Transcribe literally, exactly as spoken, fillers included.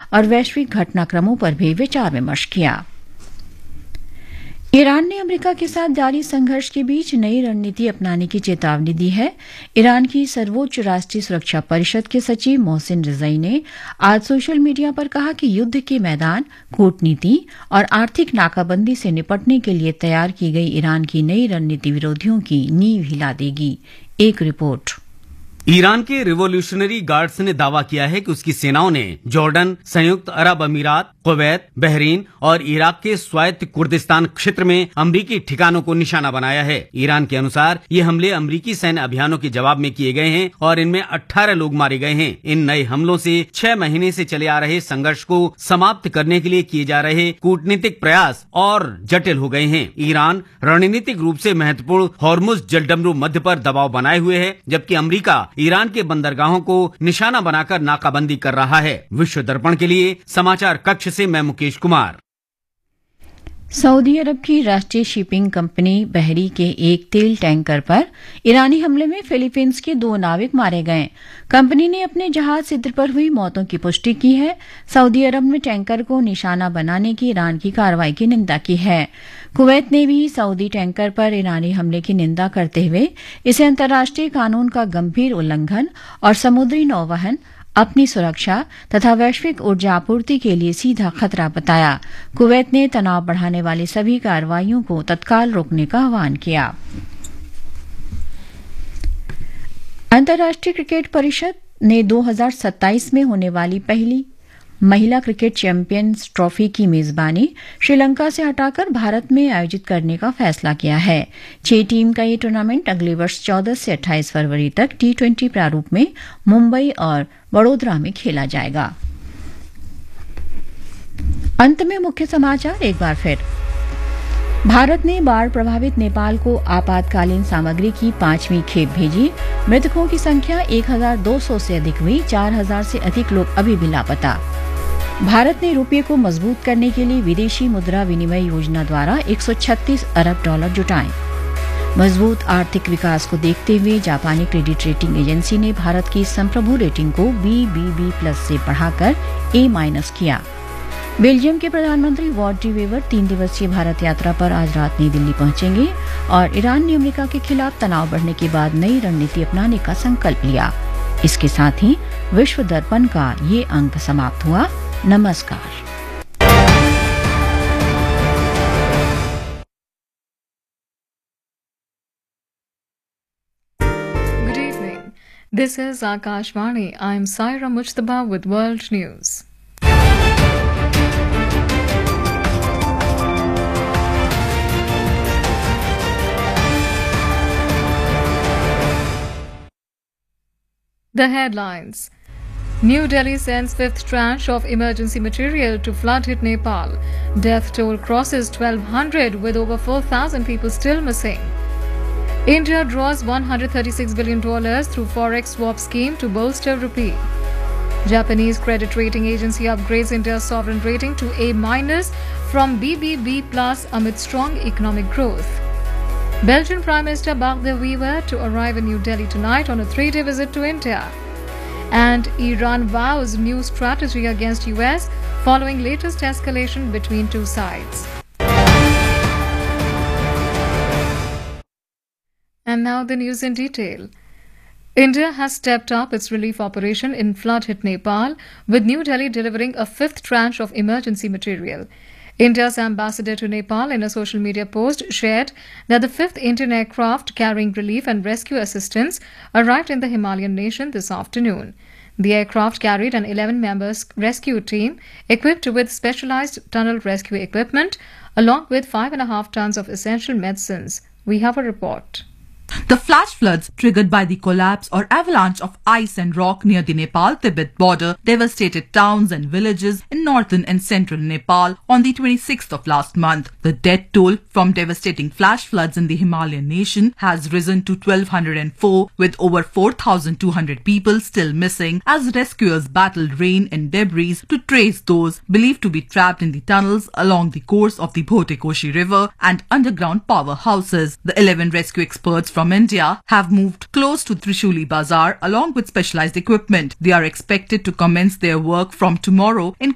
और वैश्विक घटनाक्रमों पर भी विचार विमर्श किया। ईरान ने अमेरिका के साथ जारी संघर्ष के बीच नई रणनीति अपनाने की चेतावनी दी है। ईरान की सर्वोच्च राष्ट्रीय सुरक्षा परिषद के सचिव मोहसिन रिजई ने आज सोशल मीडिया पर कहा कि युद्ध के मैदान, कूटनीति और आर्थिक नाकाबंदी से निपटने के लिए तैयार की गई ईरान की नई रणनीति विरोधियों की नींव हिला देगी। एक रिपोर्ट। ईरान के रिवोल्यूशनरी गार्ड्स ने दावा किया है कि उसकी सेनाओं ने जॉर्डन, संयुक्त अरब अमीरात, कुवैत, बहरीन और इराक के स्वायत्त कुर्दिस्तान क्षेत्र में अमरीकी ठिकानों को निशाना बनाया है। ईरान के अनुसार ये हमले अमरीकी सैन्य अभियानों के जवाब में किए गए हैं और इनमें अठारह लोग मारे गए हैं। इन नए हमलों से छह महीने से चले आ रहे संघर्ष को समाप्त करने के लिए किए जा रहे कूटनीतिक प्रयास और जटिल हो गए हैं। ईरान रणनीतिक रूप से महत्वपूर्ण हॉर्मुज जलडमरू मध्य पर दबाव बनाए हुए है, जबकि अमरीका ईरान के बंदरगाहों को निशाना बनाकर नाकाबंदी कर रहा है। विश्व दर्पण के लिए समाचार कक्ष से मैं मुकेश कुमार। सऊदी अरब की राष्ट्रीय शिपिंग कंपनी बहरी के एक तेल टैंकर पर ईरानी हमले में फिलीपींस के दो नाविक मारे गए। कंपनी ने अपने जहाज छिद्र पर हुई मौतों की पुष्टि की है। सऊदी अरब ने टैंकर को निशाना बनाने की ईरान की कार्रवाई की निंदा की है। कुवैत ने भी सऊदी टैंकर पर ईरानी हमले की निंदा करते हुए इसे अंतर्राष्ट्रीय कानून का गंभीर उल्लंघन और समुद्री नौवहन, अपनी सुरक्षा तथा वैश्विक ऊर्जा आपूर्ति के लिए सीधा खतरा बताया। कुवैत ने तनाव बढ़ाने वाली सभी कार्रवाइयों को तत्काल रोकने का आह्वान किया। अंतर्राष्ट्रीय क्रिकेट परिषद ने दो हज़ार सत्ताईस में होने वाली पहली महिला क्रिकेट चैंपियंस ट्रॉफी की मेजबानी श्रीलंका से हटाकर भारत में आयोजित करने का फैसला किया है। छह टीम का ये टूर्नामेंट अगले वर्ष चौदह से अट्ठाईस फरवरी तक टी ट्वेंटी प्रारूप में मुंबई और वडोदरा में खेला जाएगा। अंत में मुख्य समाचार एक बार फिर। भारत ने बाढ़ प्रभावित नेपाल को आपातकालीन सामग्री की पांचवी खेप भेजी। मृतकों की संख्या एक हज़ार दो सौ से अधिक हुई। चार हज़ार से अधिक लोग अभी भी लापता। भारत ने रुपये को मजबूत करने के लिए विदेशी मुद्रा विनिमय योजना द्वारा एक सौ छत्तीस अरब डॉलर जुटाए। मजबूत आर्थिक विकास को देखते हुए जापानी क्रेडिट रेटिंग एजेंसी ने भारत की संप्रभु रेटिंग को बी बी बी प्लस से बढ़ाकर ए माइनस किया। बेल्जियम के प्रधानमंत्री वॉट डी वेवर तीन दिवसीय भारत यात्रा पर आज रात नई दिल्ली पहुंचेंगे और ईरान ने अमेरिका के खिलाफ तनाव बढ़ने के बाद नई रणनीति अपनाने का संकल्प लिया। इसके साथ ही विश्व दर्पण का ये अंक समाप्त हुआ। नमस्कार। Good evening. This is Akashvani. I am Saira Mujtaba with World News. The headlines. New Delhi sends fifth tranche of emergency material to flood-hit Nepal. Death toll crosses twelve hundred with over four thousand people still missing. India draws one hundred thirty-six billion dollars through forex swap scheme to bolster rupee. Japanese credit rating agency upgrades India's sovereign rating to A minus from B B B plus amid strong economic growth. Belgian Prime Minister Bart de Wever to arrive in New Delhi tonight on a three-day visit to India. And Iran vows new strategy against U S following latest escalation between two sides. And now the news in detail. India has stepped up its relief operation in flood-hit Nepal, with New Delhi delivering a fifth tranche of emergency material. India's ambassador to Nepal, in a social media post, shared that the fifth Indian aircraft carrying relief and rescue assistance arrived in the Himalayan nation this afternoon. The aircraft carried an eleven-member rescue team equipped with specialized tunnel rescue equipment, along with five and a half tons of essential medicines. We have a report. The flash floods triggered by the collapse or avalanche of ice and rock near the Nepal-Tibet border devastated towns and villages in northern and central Nepal on the twenty-sixth of last month. The death toll from devastating flash floods in the Himalayan nation has risen to twelve hundred four, with over four thousand two hundred people still missing as rescuers battled rain and debris to trace those believed to be trapped in the tunnels along the course of the Bhotekoshi River and underground powerhouses. The eleven rescue experts from India have moved close to Trishuli Bazaar along with specialized equipment. They are expected to commence their work from tomorrow in